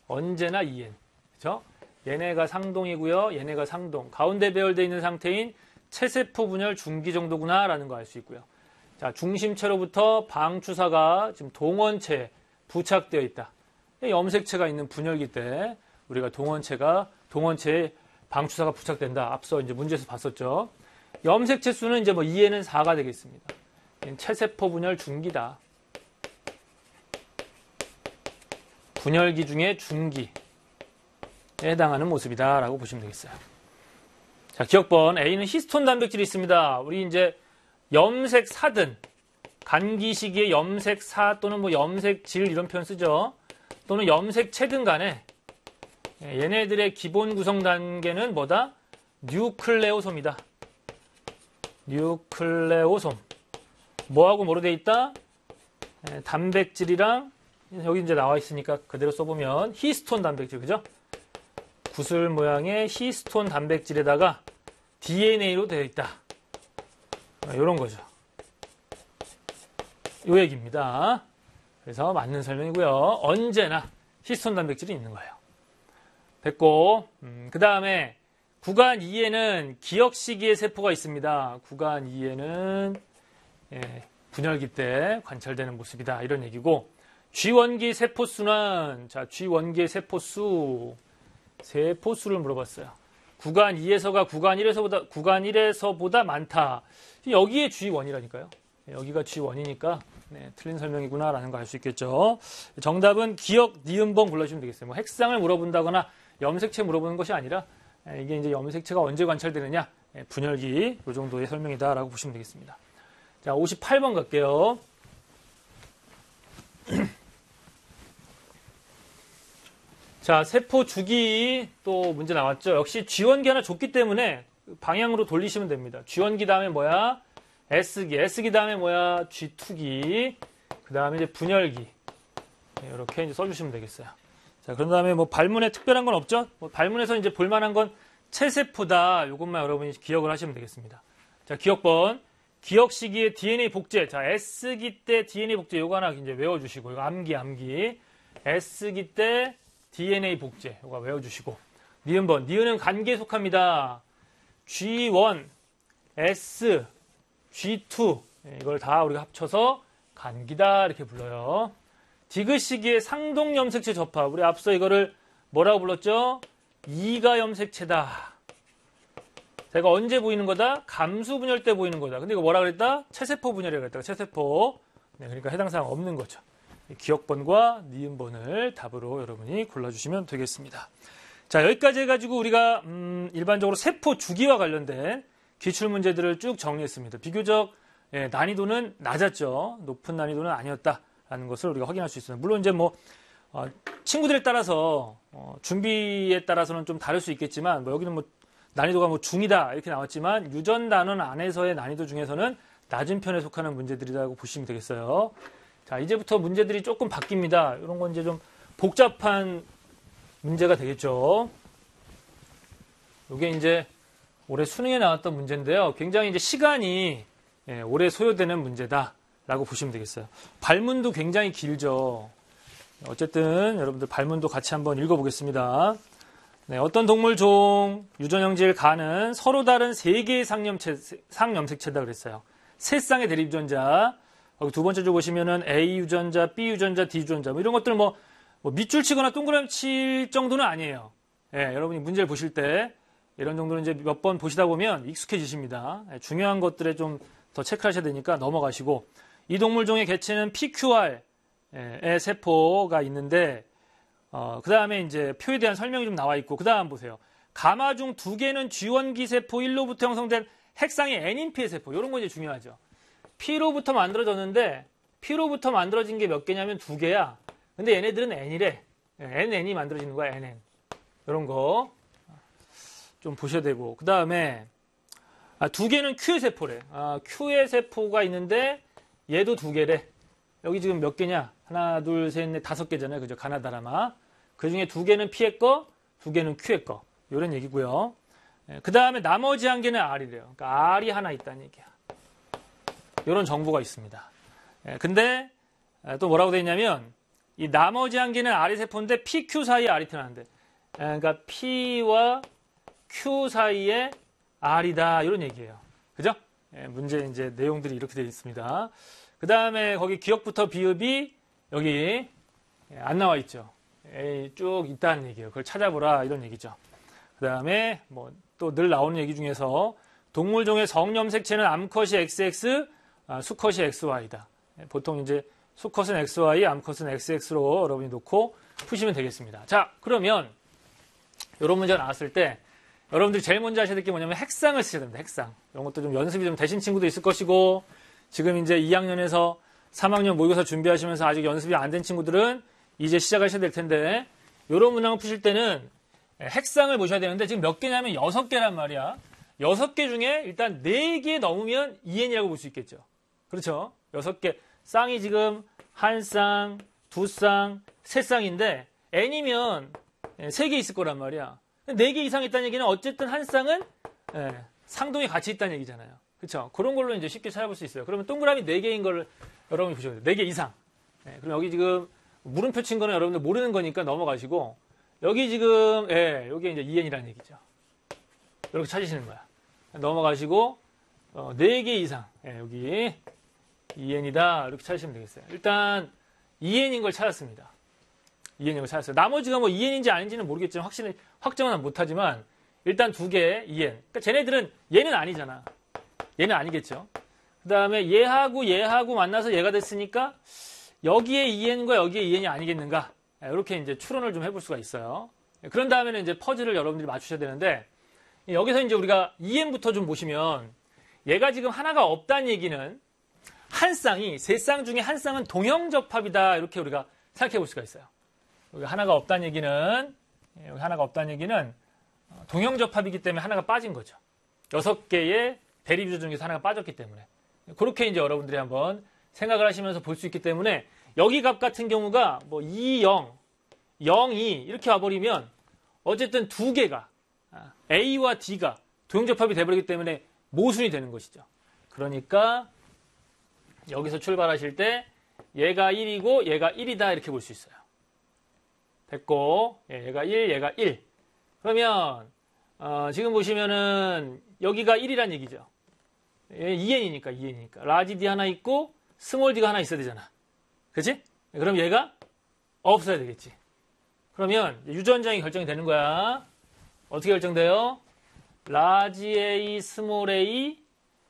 언제나 EN. 그죠? 얘네가 상동이고요. 얘네가 상동. 가운데 배열되어 있는 상태인 체세포 분열 중기 정도구나라는 거 알 수 있고요. 자, 중심체로부터 방추사가 지금 동원체에 부착되어 있다. 염색체가 있는 분열기 때 우리가 동원체에 방추사가 부착된다. 앞서 이제 문제에서 봤었죠. 염색체 수는 이제 뭐 2에는 4가 되겠습니다. 체세포 분열 중기다. 분열기 중에 중기에 해당하는 모습이다라고 보시면 되겠어요. 자, 기억번 A는 히스톤 단백질이 있습니다. 우리 이제 염색사든 간기 시기에 염색사 또는 뭐 염색질 이런 표현 쓰죠. 또는 염색체든 간에 얘네들의 기본 구성 단계는 뭐다? 뉴클레오솜이다. 뉴클레오솜. 뭐하고 뭐로 돼 있다? 단백질이랑 여기 이제 나와 있으니까 그대로 써보면 히스톤 단백질, 그죠? 구슬 모양의 히스톤 단백질에다가 DNA로 되어 있다. 이런 거죠. 요 얘기입니다. 그래서 맞는 설명이고요. 언제나 히스톤 단백질이 있는 거예요. 됐고, 그 다음에 구간 2에는 기억 시기의 세포가 있습니다. 구간 2에는 분열기 때 관찰되는 모습이다. 이런 얘기고, G원기 세포수는, 자, G원기의 세포수를 물어봤어요. 구간 2에서가 구간 1에서보다 많다. 여기에 G1이라니까요. 여기가 G1이니까 틀린 설명이구나라는 거 알 수 있겠죠. 정답은 기억, 니은번 불러주시면 되겠어요. 뭐 핵상을 물어본다거나 염색체 물어보는 것이 아니라 이게 이제 염색체가 언제 관찰되느냐, 분열기 이 정도의 설명이다라고 보시면 되겠습니다. 자, 58번 갈게요. 자, 세포 주기 또 문제 나왔죠. 역시 G원기 하나 줬기 때문에 방향으로 돌리시면 됩니다. G원기 다음에 뭐야? S기 다음에 뭐야? G2기. 그 다음에 이제 분열기. 이렇게 이제 써주시면 되겠어요. 자, 그런 다음에 뭐 발문에 특별한 건 없죠? 뭐 발문에서 이제 볼만한 건 체세포다. 이것만 여러분이 기억을 하시면 되겠습니다. 자, 기억번. 기억 시기의 DNA 복제. 자, S기 때 DNA 복제. 요거 하나 이제 외워주시고. 이거 암기. S기 때 DNA 복제. 요거 외워주시고. 니은번. 니은은 간기에 속합니다. G1, S, G2. 이걸 다 우리가 합쳐서 간기다. 이렇게 불러요. 디귿 시기의 상동 염색체 접합. 우리 앞서 이거를 뭐라고 불렀죠? 이가 염색체다. 제가 언제 보이는 거다? 감수 분열 때 보이는 거다. 근데 이거 뭐라 그랬다? 체세포 분열이라고 그랬다. 체세포. 그러니까 해당 사항 없는 거죠. 기억번과 니은번을 답으로 여러분이 골라주시면 되겠습니다. 자, 여기까지 해가지고 우리가 일반적으로 세포 주기와 관련된 기출문제들을 쭉 정리했습니다. 비교적 난이도는 낮았죠. 높은 난이도는 아니었다라는 것을 우리가 확인할 수 있습니다. 물론 이제 뭐 친구들에 따라서 준비에 따라서는 좀 다를 수 있겠지만 뭐 여기는 뭐 난이도가 뭐 중이다 이렇게 나왔지만 유전 단원 안에서의 난이도 중에서는 낮은 편에 속하는 문제들이라고 보시면 되겠어요. 자, 이제부터 문제들이 조금 바뀝니다. 이런 건 이제 좀 복잡한 문제가 되겠죠. 이게 이제 올해 수능에 나왔던 문제인데요. 굉장히 이제 시간이 오래 소요되는 문제다라고 보시면 되겠어요. 발문도 굉장히 길죠. 어쨌든 여러분들 발문도 같이 한번 읽어보겠습니다. 네, 어떤 동물종 유전형질 간은 서로 다른 3개의 상염색체다 그랬어요. 세 쌍의 대립유전자. 두 번째 줄 보시면은 A 유전자, B 유전자, D 유전자. 뭐 이런 것들 뭐 밑줄 치거나 동그라미 칠 정도는 아니에요. 여러분이 문제를 보실 때 이런 정도는 이제 몇 번 보시다 보면 익숙해지십니다. 중요한 것들에 좀 더 체크하셔야 되니까 넘어가시고, 이 동물종의 개체는 PQR의 세포가 있는데, 그 다음에 이제 표에 대한 설명이 좀 나와 있고, 그 다음 보세요. 가마 중 2개는 G원기 세포 1로부터 형성된 핵상의 N인피의 세포. 이런 거 이제 중요하죠. P로부터 만들어졌는데, P로부터 만들어진 게 몇 개냐면 2개야. 근데 얘네들은 N이래. NN이 만들어지는 거야, NN. 이런 거 좀 보셔야 되고. 그 다음에 2개는 Q의 세포래. Q의 세포가 있는데 얘도 2개래. 여기 지금 몇 개냐? 하나, 둘, 셋, 넷, 5개잖아요. 그죠? 가나다라마. 그 중에 2개는 P의 거, 2개는 Q의 거. 이런 얘기고요. 그 다음에 나머지 1개는 R이래요. 그러니까 R이 하나 있다는 얘기야. 이런 정보가 있습니다. 근데 또 뭐라고 되어 있냐면 이 나머지 한 개는 R의 세포인데 PQ 사이에 R이 태어나는데, 그러니까 P와 Q 사이에 R이다 이런 얘기예요. 그죠? 문제 이제 내용들이 이렇게 되어 있습니다. 그 다음에 거기 기억부터 비읍이 여기 안 나와 있죠. 쭉 있다는 얘기예요. 그걸 찾아보라 이런 얘기죠. 그 다음에 뭐 또 늘 나오는 얘기 중에서 동물종의 성염색체는 암컷이 XX, 수컷이 XY다. 보통 이제 수컷은 XY, 암컷은 XX로 여러분이 놓고 푸시면 되겠습니다. 자, 그러면 이런 문제가 나왔을 때 여러분들이 제일 먼저 하셔야 될 게 뭐냐면 핵상을 쓰셔야 됩니다. 핵상. 이런 것도 좀 연습이 좀 되신 친구도 있을 것이고, 지금 이제 2학년에서 3학년 모의고사 준비하시면서 아직 연습이 안 된 친구들은 이제 시작하셔야 될 텐데, 이런 문항을 푸실 때는 핵상을 보셔야 되는데, 지금 몇 개냐면 6개란 말이야. 6개 중에 일단 4개 넘으면 2n이라고 볼 수 있겠죠. 그렇죠? 6개. 쌍이 지금 한 쌍, 두 쌍, 세 쌍인데, n이면 3개 있을 거란 말이야. 4개 이상 있다는 얘기는 어쨌든 한 쌍은 상동이 같이 있다는 얘기잖아요. 그렇죠? 그런 걸로 이제 쉽게 찾아볼 수 있어요. 그러면 동그라미 4개인 걸 여러분이 보셔야 돼요. 4개 이상. 그럼 여기 지금 물음표 친 거는 여러분들 모르는 거니까 넘어가시고, 여기 지금 여기 이제 2n이라는 얘기죠. 이렇게 찾으시는 거야. 넘어가시고 4개 이상 여기 2n이다 이렇게 찾으시면 되겠어요. 일단 2n인 걸 찾았습니다. 2n인 걸 찾았어요. 나머지가 뭐 2n인지 아닌지는 모르겠지만 확정은 못하지만 일단 2개 2n. 그러니까 쟤네들은 얘는 아니잖아. 얘는 아니겠죠. 그 다음에 얘하고 만나서 얘가 됐으니까 여기에 2n과 여기에 2n이 아니겠는가. 이렇게 이제 추론을 좀 해볼 수가 있어요. 그런 다음에는 이제 퍼즐을 여러분들이 맞추셔야 되는데, 여기서 이제 우리가 2n부터 좀 보시면 얘가 지금 하나가 없다는 얘기는 한 쌍이 세 쌍 중에 한 쌍은 동형접합이다 이렇게 우리가 생각해 볼 수가 있어요. 여기 하나가 없다는 얘기는 동형접합이기 때문에 하나가 빠진 거죠. 6개의 대립주 중에서 하나가 빠졌기 때문에 그렇게 이제 여러분들이 한번 생각을 하시면서 볼 수 있기 때문에 여기 값 같은 경우가 뭐 2, 0, 0, 2 이렇게 와버리면 어쨌든 2개가 A와 D가 동형접합이 돼버리기 때문에 모순이 되는 것이죠. 그러니까 여기서 출발하실 때 얘가 1이고 얘가 1이다 이렇게 볼 수 있어요. 됐고 얘가 1, 얘가 1. 그러면 지금 보시면은 여기가 1이란 얘기죠. 2n이니까 라지 D 하나 있고 스몰 D가 하나 있어야 되잖아. 그치? 그럼 얘가 없어야 되겠지. 그러면 유전장이 결정이 되는 거야. 어떻게 결정돼요? 라지 A, 스몰 A,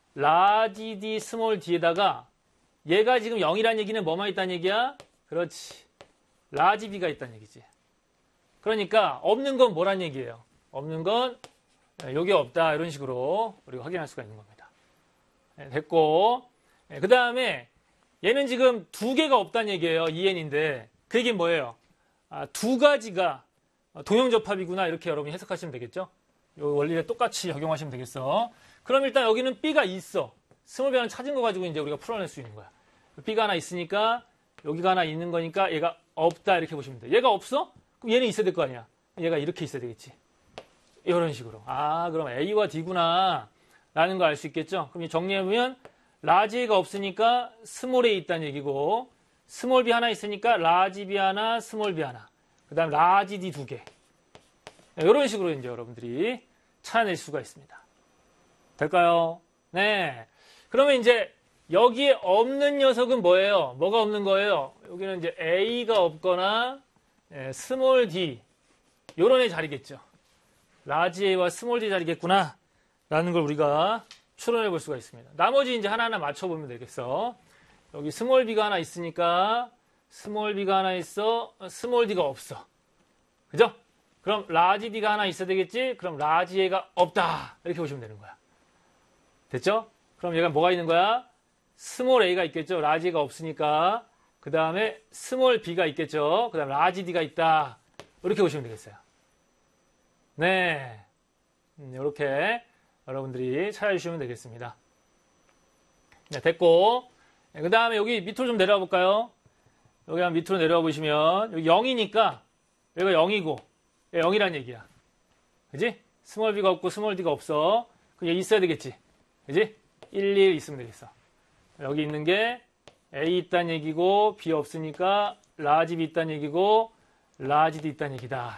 라지 D, 스몰 D에다가 얘가 지금 0이란 얘기는 뭐만 있다는 얘기야? 그렇지. 라지 B가 있다는 얘기지. 그러니까 없는 건 뭐란 얘기예요? 없는 건 여기 없다 이런 식으로 우리가 확인할 수가 있는 겁니다. 됐고 그 다음에 얘는 지금 2개가 없다는 얘기예요. 2n인데 그 얘기는 뭐예요? 2가지가 동형접합이구나 이렇게 여러분이 해석하시면 되겠죠? 이 원리를 똑같이 적용하시면 되겠어. 그럼 일단 여기는 B가 있어. 스몰 B 하나 찾은 거 가지고 이제 우리가 풀어낼 수 있는 거야. B가 하나 있으니까 여기가 하나 있는 거니까 얘가 없다 이렇게 보시면 돼. 얘가 없어? 그럼 얘는 있어야 될 거 아니야. 얘가 이렇게 있어야 되겠지. 이런 식으로. 그럼 A와 D구나 라는 걸 알 수 있겠죠? 그럼 정리해보면 라지 A가 없으니까 스몰 A 있다는 얘기고 스몰 B 하나 있으니까 라지 B 하나, 스몰 B 하나. 그 다음 라지 D 2개. 이런 식으로 이제 여러분들이 찾아낼 수가 있습니다. 될까요? 네. 그러면 이제 여기에 없는 녀석은 뭐예요? 뭐가 없는 거예요? 여기는 이제 A가 없거나 스몰 D 요런 애 자리겠죠. 라지 A와 스몰 D 자리겠구나 라는 걸 우리가 추론해 볼 수가 있습니다. 나머지 이제 하나하나 맞춰보면 되겠어. 여기 스몰 B가 하나 있으니까 스몰 B가 하나 있어. 스몰 D가 없어. 그죠? 그럼 라지 D가 하나 있어야 되겠지? 그럼 라지 A가 없다. 이렇게 보시면 되는 거야. 됐죠? 그럼 얘가 뭐가 있는 거야? 스몰 A가 있겠죠? 라지 A가 없으니까. 그 다음에 스몰 B가 있겠죠? 그 다음에 라지 D가 있다. 이렇게 보시면 되겠어요. 네. 이렇게 여러분들이 찾아주시면 되겠습니다. 네, 됐고. 그 다음에 여기 밑으로 좀 내려와 볼까요? 여기 한 밑으로 내려와 보시면 여기 0이니까 여기가 0이고 0이란 얘기야. 그지? 스몰 B가 없고 스몰 D가 없어. 그럼 여기 있어야 되겠지. 그지? 1, 1 있으면 되겠어. 여기 있는 게 A 있다는 얘기고 B 없으니까 라집이 있다는 얘기고 라지도 있다는 얘기다.